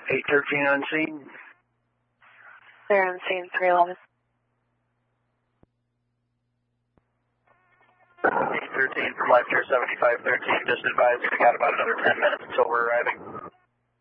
813 on scene. They're on scene 311. 813 from Life Care 7513, just advised we got about another 10 minutes until we're arriving.